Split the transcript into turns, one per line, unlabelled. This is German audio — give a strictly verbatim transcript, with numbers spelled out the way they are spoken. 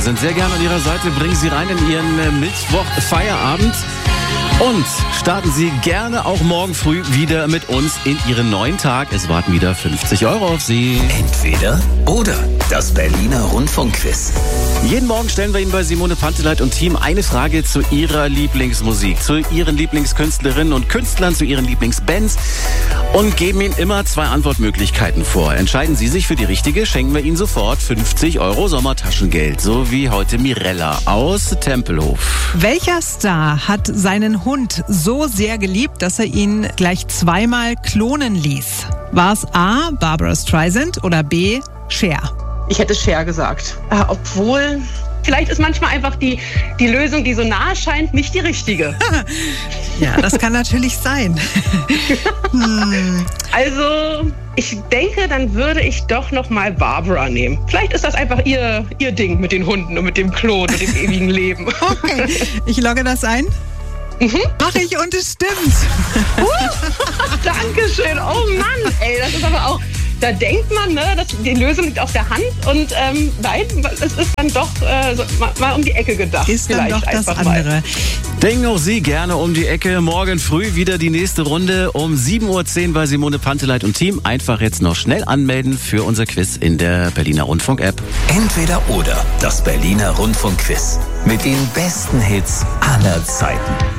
sind sehr gerne an Ihrer Seite. Bringen Sie rein in Ihren äh, Mittwoch-Feierabend. Und starten Sie gerne auch morgen früh wieder mit uns in Ihren neuen Tag. Es warten wieder fünfzig Euro auf Sie.
Entweder oder. Das Berliner Rundfunkquiz.
Jeden Morgen stellen wir Ihnen bei Simone Panteleit und Team eine Frage zu Ihrer Lieblingsmusik, zu Ihren Lieblingskünstlerinnen und Künstlern, zu Ihren Lieblingsbands und geben Ihnen immer zwei Antwortmöglichkeiten vor. Entscheiden Sie sich für die richtige, schenken wir Ihnen sofort fünfzig Euro Sommertaschengeld. So wie heute Mirella aus Tempelhof.
Welcher Star hat seinen Hund so sehr geliebt, dass er ihn gleich zweimal klonen ließ? War es A. Barbra Streisand oder B. Cher?
Ich hätte Cher gesagt. Äh, obwohl, vielleicht ist manchmal einfach die, die Lösung, die so nahe scheint, nicht die richtige.
Ja, das kann natürlich sein. hm.
Also, ich denke, dann würde ich doch noch mal Barbara nehmen. Vielleicht ist das einfach ihr, ihr Ding mit den Hunden und mit dem Klon und dem ewigen Leben.
Okay, ich logge das ein. Mhm. Mach ich und es stimmt.
Uh, Dankeschön. Oh Mann, ey, das ist aber auch... Da denkt man, ne, dass die Lösung liegt auf der Hand und ähm, nein, es ist dann doch äh, so, mal, mal um die Ecke gedacht.
Ist dann doch das andere.
Mal.
Denken auch Sie gerne um die Ecke. Morgen früh wieder die nächste Runde um sieben Uhr zehn bei Simone Panteleit und Team. Einfach jetzt noch schnell anmelden für unser Quiz in der Berliner Rundfunk-App.
Entweder oder. Das Berliner Rundfunkquiz. Mit den besten Hits aller Zeiten.